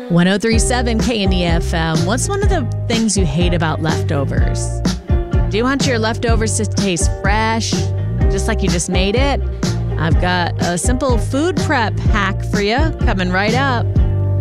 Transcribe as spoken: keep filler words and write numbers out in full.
ten thirty-seven K N E F M. What's one of the things you hate about leftovers? Do you want your leftovers to taste fresh, just like you just made it? I've got a simple food prep hack for you coming right up.